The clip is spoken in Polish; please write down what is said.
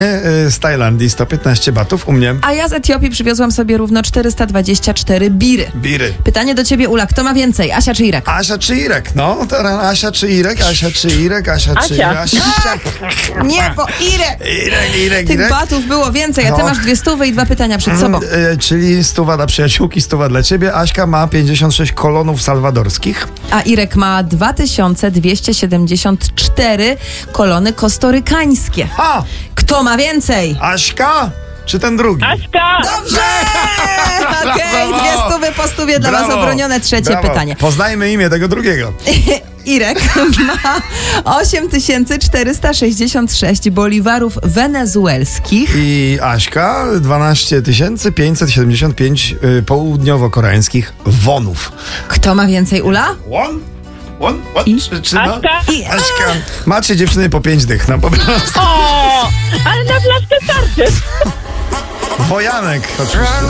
z Tajlandii 115 batów, u mnie A ja z Etiopii przywiozłam sobie równo 424 biry. biry. Pytanie do ciebie, Ula, kto ma więcej, Asia czy Irek? Asia czy Irek? No, teraz Asia czy Irek? Asia czy Irek? Asia czy Irek? Nie, bo Irek! Irek. Tych batów było więcej, a ty No. masz 200 i 2 pytania przed sobą. Czyli 100 dla przyjaciółki, 100 dla ciebie. Aśka ma 56 kolonów salwadorskich. A Irek ma 2274 kolony kostorykańskie. A! Kto ma więcej? Aśka? Czy ten drugi? Aśka! Dobrze! Okej, Brawo! 200 po 100 dla was obronione. Trzecie Brawo. pytanie. Poznajmy imię tego drugiego. Irek ma 8466 boliwarów wenezuelskich. I Aśka 12 575 południowo-koreańskich wonów. Kto ma więcej, Ula? Won? Czy no? Aśka! Aśka. Macie dziewczyny po 5 dych, no po prostu. O, ale na flaszkę starczy. Wojanek oczywiście.